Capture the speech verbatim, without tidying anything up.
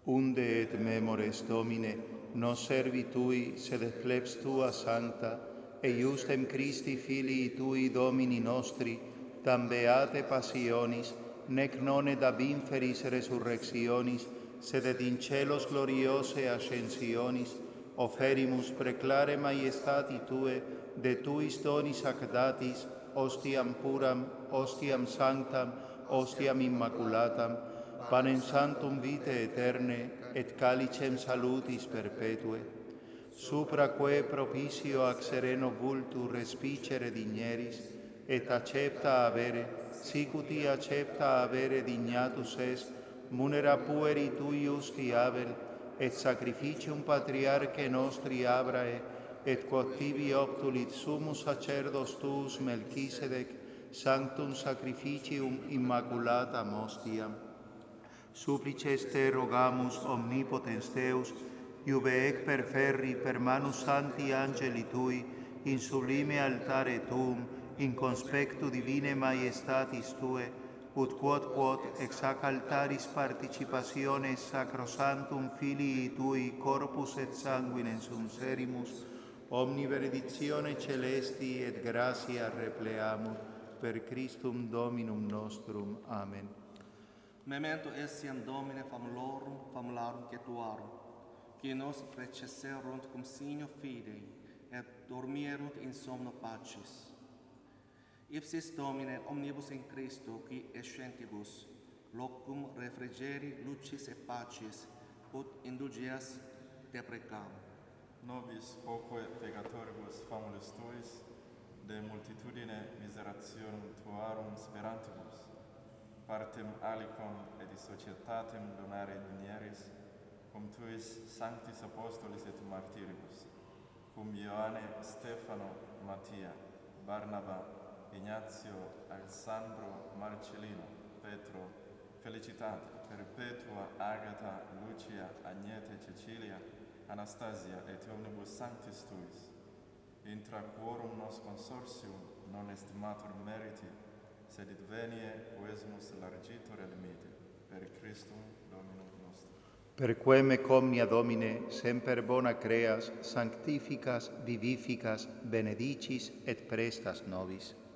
Unde et memores Domine, nos servitui sed plebs tua sancta, e iustem Christi Filii tui Domini nostri, tam beate passionis, nec non et ab inferis resurrectionis, sed et in celos gloriose ascensionis, oferimus preclare maiestati Tue, de Tuis donis ac datis, ostiam puram, ostiam sanctam, ostiam immaculatam, panem sanctum vitae aeterne, et calicem salutis perpetue, supra quae propicio ac sereno vultu respicere digneris, et accepta avere, sic uti accepta avere dignatus est, munera pueri Tui justi Abel, et sacrificium patriarche nostri Abrae, et quod tibi obtulit summus sacerdos tuus Melchisedec, sanctum sacrificium immaculatam ostiam. Supplices te rogamus, omnipotens Deus, iube ec perferri per manus santi angeli Tui, in sublime altare Tuum, in conspectu divine maiestatis Tue, ut quod quod ex hac altaris participationes sacrosantum Filii Tui corpus et sanguinem sum serimus, omni benedictione celesti et gratia repleamur, per Christum Dominum nostrum. Amen. Memento essiam Domine famulorum, famularum cetuarum, qui nos recesserunt cum signo fidei, et dormierunt in somno pacis. Ipsis Domine omnibus in Christo, qui escentibus, locum refrigeri lucis et pacis, ut indulgias te precam. Nobis quoque peccatoribus famulis Tuis, de multitudine miserationum Tuarum sperantibus, partem alicum et societatem donare dinieris, cum Tuis sanctis apostolis et martiribus, cum Ioanne, Stefano, Mattia, Barnaba, Ignazio, Alessandro, Marcellino, Petro, Felicitate, Perpetua, Agata, Lucia, Agnete, Cecilia, Anastasia et omnibus sanctis Tuis, intra quorum nos consortium non estimatur meriti, sed it venie quesumus largitur admite, per Christum Dominum nostrum. Per quem me omnia Domine, semper bona creas, sanctificas, vivificas, benedicis et prestas nobis.